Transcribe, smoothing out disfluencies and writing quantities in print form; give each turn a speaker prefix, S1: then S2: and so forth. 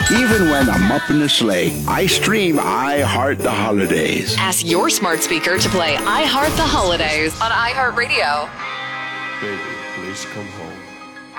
S1: Even when I'm up in the sleigh, I stream I Heart the Holidays.
S2: Ask your smart speaker to play I Heart the Holidays on iHeartRadio.
S3: Baby, please come home.